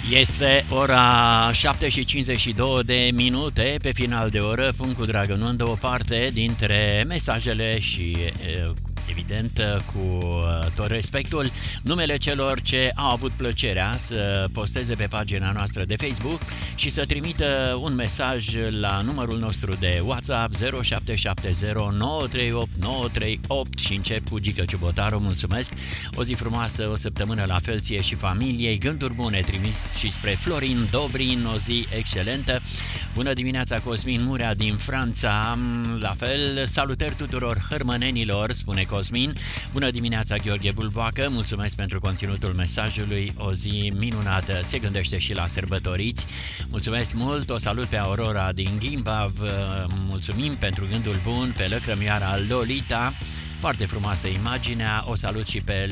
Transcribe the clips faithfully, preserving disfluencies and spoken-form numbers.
Este ora șapte și cincizeci și două de minute, pe final de oră, pun cu dragănândă o parte dintre mesajele și, evident, cu tot respectul, numele celor ce au avut plăcerea să posteze pe pagina noastră de Facebook și să trimită un mesaj la numărul nostru de WhatsApp zero șapte șapte zero nouă trei opt nouă trei opt și încep cu Gică Ciubotaru. Mulțumesc! O zi frumoasă, o săptămână la fel ție și familiei, gânduri bune trimis și spre Florin Dobrin, o zi excelentă. Bună dimineața, Cosmin Murea din Franța, la fel, salutări tuturor hărmănenilor, spune Cosmin. Bună dimineața, Gheorghe Bulboacă, mulțumesc pentru conținutul mesajului, o zi minunată, se gândește și la sărbătoriți. Mulțumesc mult, o salut pe Aurora din Gimbav, mulțumim pentru gândul bun, pe lăcrămioara Lolita, foarte frumoasă imaginea, o salut și pe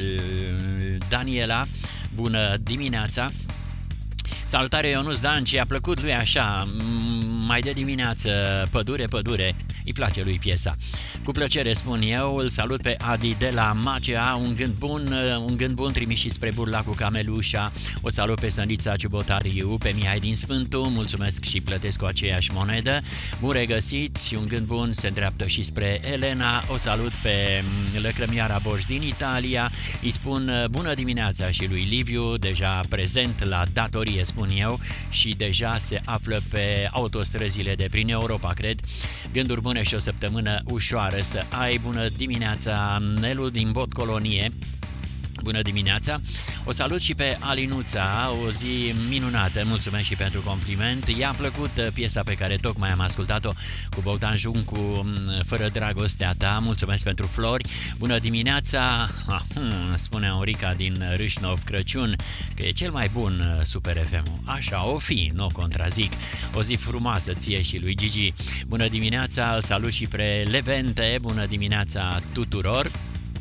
Daniela, bună dimineața. Salutare Ionuț Danci, a plăcut lui așa, mai de dimineață, pădure, pădure, îi place lui piesa. Cu plăcere spun eu, îl salut pe Adi de la Macea, un gând bun, un gând bun trimis și spre Burlacul Camelușa, o salut pe Săndița Ciubotariu, pe Mihai din Sfântu, mulțumesc și plătesc cu aceeași monedă, bun regăsit și un gând bun se îndreaptă și spre Elena, o salut pe Lăcrămioara Borș din Italia, îi spun bună dimineața și lui Liviu, deja prezent la datorie, spun eu, și deja se află pe autostrăzile de prin Europa, cred. Gânduri bune și o săptămână ușoară să ai. Bună dimineața, Nelu din Bot Colonie. Bună dimineața! O salut și pe Alinuța, o zi minunată, mulțumesc și pentru compliment. I-a plăcut piesa pe care tocmai am ascultat-o cu Bogdan Juncu, Fără dragostea ta, mulțumesc pentru flori. Bună dimineața, spune Aurica din Râșnov Crăciun, că e cel mai bun Super F M-ul. Așa o fi, nu o contrazic. O zi frumoasă ție și lui Gigi. Bună dimineața, îl salut și pe Levente, bună dimineața tuturor.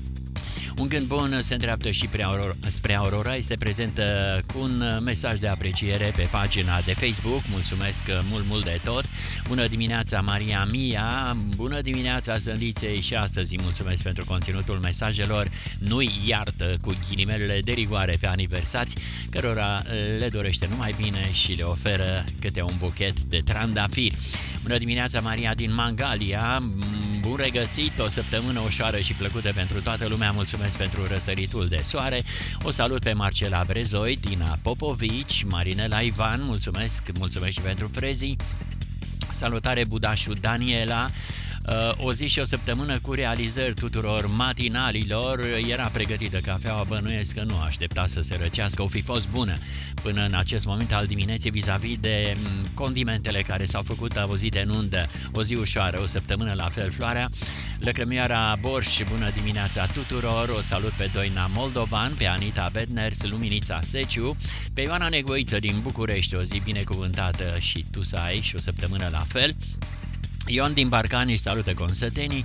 Un gând bun se îndreaptă și spre Aurora, spre Aurora, este prezentă cu un mesaj de apreciere pe pagina de Facebook, mulțumesc mult, mult de tot. Bună dimineața, Maria Mia, bună dimineața, Zândiței, și astăzi mulțumesc pentru conținutul mesajelor, nu-i iartă cu ghilimelele de rigoare pe aniversați, cărora le dorește numai bine și le oferă câte un buchet de trandafiri. Bună dimineața, Maria din Mangalia, bun regăsit, o săptămână ușoară și plăcută pentru toată lumea, mulțumesc pentru răsăritul de soare. O salut pe Marcela Brezoi, Tina Popovici, Marinela Ivan, mulțumesc, mulțumesc și pentru frezii. Salutare Budașu Daniela. O zi și o săptămână cu realizări tuturor matinalilor. Era pregătită cafeaua, bănuiesc că nu aștepta să se răcească, o fi fost bună până în acest moment al dimineții vis-a-vis de condimentele care s-au făcut auzite în undă. O zi ușoară, o săptămână la fel floarea. Lăcrămioara Borș, bună dimineața tuturor, o salut pe Doina Moldovan, pe Anita Bedners, Luminița Seciu, pe Ioana Negoiță din București, o zi binecuvântată și tu să ai și o săptămână la fel. Ion din Barcani salută consătenii,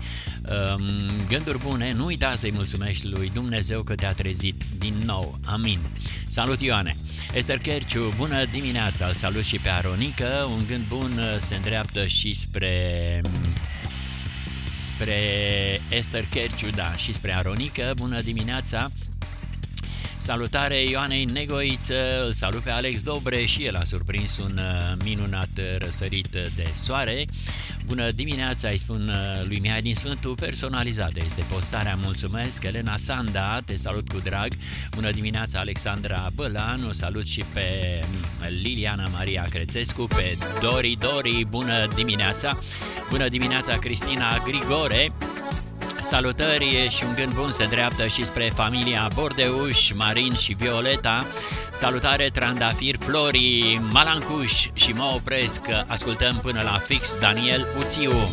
gânduri bune, nu uita să-i mulțumești lui Dumnezeu că te-a trezit din nou, amin. Salut Ioane! Esther Cherciu, bună dimineața, îl salut și pe Aronică, un gând bun se îndreaptă și spre... spre Esther Cherciu, da, și spre Aronică, bună dimineața! Salutare Ioanei Negoiță, îl salut pe Alex Dobre și el a surprins un minunat răsărit de soare. Bună dimineața, îi spun lui Mihai din Sfântu, personalizată este postarea, mulțumesc. Elena Sanda, te salut cu drag. Bună dimineața, Alexandra Bălan, o salut și pe Liliana Maria Crețescu, pe Dori Dori, bună dimineața. Bună dimineața, Cristina Grigore. Salutări și un gând bun se îndreaptă și spre familia Bordeuș, Marin și Violeta. Salutare Trandafir, Flori, Malancuș și mă opresc, ascultăm până la fix Daniel Uțiu.